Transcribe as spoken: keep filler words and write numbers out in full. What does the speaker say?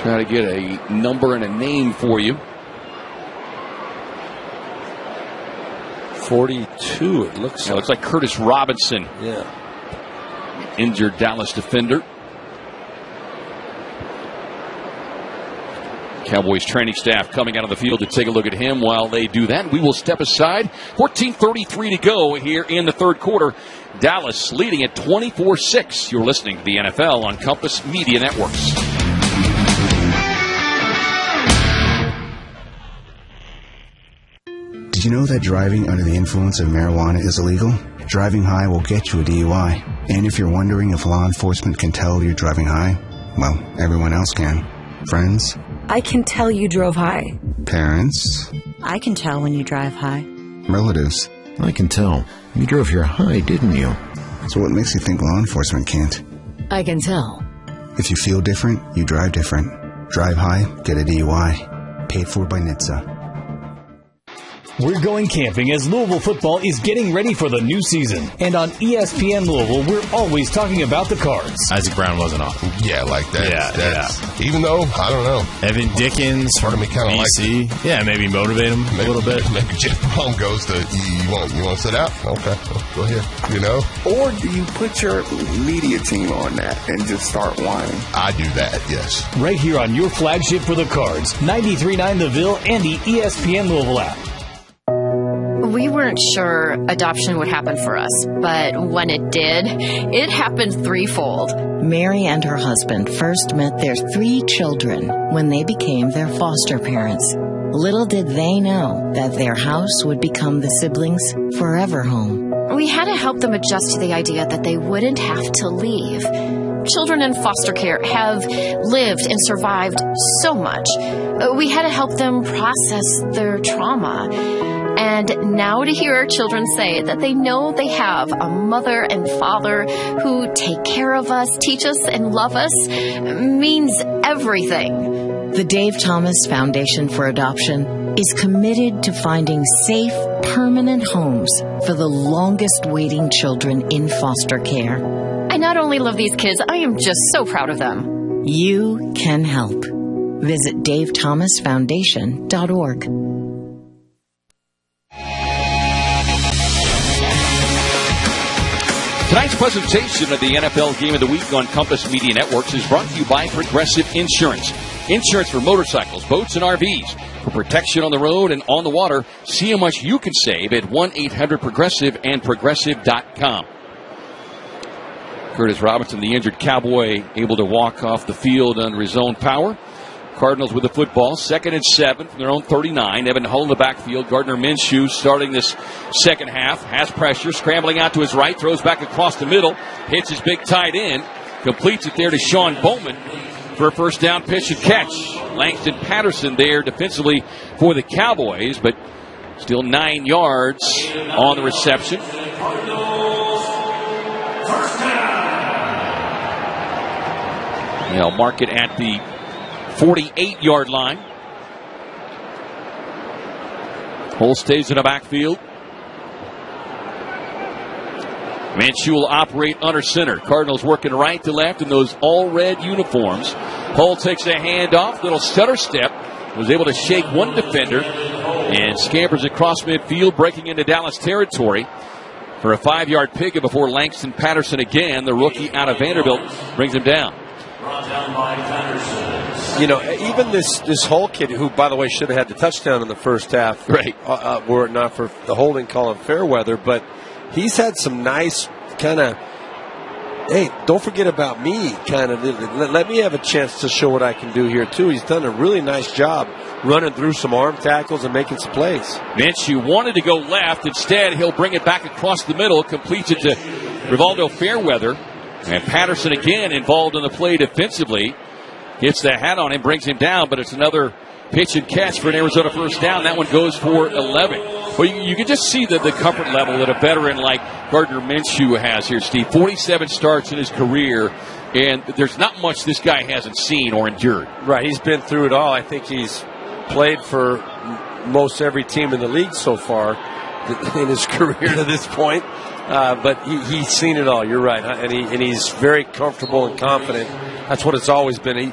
Try to get a number and a name for you. forty-two, it looks Yeah, like. looks like Curtis Robinson. Yeah. Injured Dallas defender. Cowboys training staff coming out of the field to take a look at him. While they do that, we will step aside. fourteen thirty-three to go here in the third quarter. Dallas leading at twenty-four six. You're listening to the N F L on Compass Media Networks. Did you know that driving under the influence of marijuana is illegal? Driving high will get you a D U I. And if you're wondering if law enforcement can tell you're driving high, well, everyone else can. Friends? I can tell you drove high. Parents? I can tell when you drive high. Relatives? I can tell. You drove here high, didn't you? So what makes you think law enforcement can't? I can tell. If you feel different, you drive different. Drive high, get a D U I. Paid for by N H T S A. We're going camping as Louisville football is getting ready for the new season. And on E S P N Louisville, we're always talking about the Cards. Isaac Brown wasn't awful. Yeah, like that. Yeah, that's, yeah. Even though, I don't know. Evan Dickens, part of me kind of like it. Yeah, maybe motivate him maybe, a little bit. Maybe Jeff Brown goes to, you want, you want to sit out? Okay, go ahead. You know? Or do you put your media team on that and just start whining? I do that, yes. Right here on your flagship for the Cards, ninety-three point nine The Ville and the E S P N Louisville app. We weren't sure adoption would happen for us, but when it did, it happened threefold. Mary and her husband first met their three children when they became their foster parents. Little did they know that their house would become the siblings' forever home. We had to help them adjust to the idea that they wouldn't have to leave. Children in foster care have lived and survived so much. We had to help them process their trauma. And now to hear our children say that they know they have a mother and father who take care of us, teach us, and love us means everything. The Dave Thomas Foundation for Adoption is committed to finding safe, permanent homes for the longest waiting children in foster care. I not only love these kids, I am just so proud of them. You can help. Visit dave thomas foundation dot org. Tonight's presentation of the N F L Game of the Week on Compass Media Networks is brought to you by Progressive Insurance. Insurance for motorcycles, boats, and R Vs. For protection on the road and on the water, see how much you can save at one eight hundred progressive and progressive dot com. Curtis Robinson, the injured Cowboy, able to walk off the field under his own power. Cardinals with the football, second and seven from their own thirty-nine. Evan Hull in the backfield. Gardner Minshew starting this second half. Has pressure, scrambling out to his right, throws back across the middle, hits his big tight end, completes it there to Sean Bowman for a first down pitch and catch. Langston Patterson there defensively for the Cowboys, but still nine yards on the reception. They'll mark it at the forty-eight-yard line. Hull stays in the backfield. Minshew will operate under center. Cardinals working right to left in those all-red uniforms. Hull takes a handoff, little stutter step. Was able to shake one defender and scampers across midfield, breaking into Dallas territory for a five-yard pickup before Langston Patterson again, the rookie out of Vanderbilt, brings him down. Brought down by Patterson. You know, even this this Hull kid, who, by the way, should have had the touchdown in the first half, right? Uh, uh, were it not for the holding call on Fairweather, but he's had some nice kind of, hey, don't forget about me, kind of. Let, let me have a chance to show what I can do here too. He's done a really nice job running through some arm tackles and making some plays. Minshew wanted to go left. Instead, he'll bring it back across the middle, completes it to Rivaldo Fairweather. And Patterson again involved in the play defensively. Gets the hat on him, brings him down, but it's another pitch and catch for an Arizona first down. That one goes for eleven. Well, you, you can just see the, the comfort level that a veteran like Gardner Minshew has here, Steve. forty-seven starts in his career, and there's not much this guy hasn't seen or endured. Right, he's been through it all. I think he's played for most every team in the league so far in his career to this point. Uh, but he, he's seen it all. You're right, and he and he's very comfortable and confident. That's what it's always been. He,